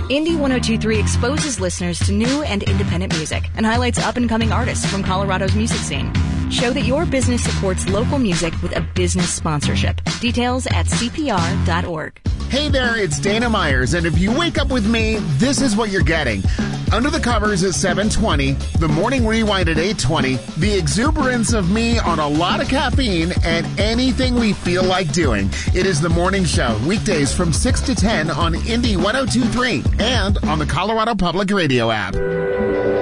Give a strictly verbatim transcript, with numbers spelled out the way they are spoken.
Indie one oh two point three exposes listeners to new and independent music and highlights up-and-coming artists from Colorado's music scene. Show that your business supports local music with a business sponsorship. Details at C P R dot org. Hey there, it's Dana Myers, and if you wake up with me, this is what you're getting. Under the Covers at seven twenty, the Morning Rewind at eight twenty, the exuberance of me on a lot of caffeine, and anything we feel like doing. It is the morning show, weekdays from six to ten on Indie one oh two point three and on the Colorado Public Radio app.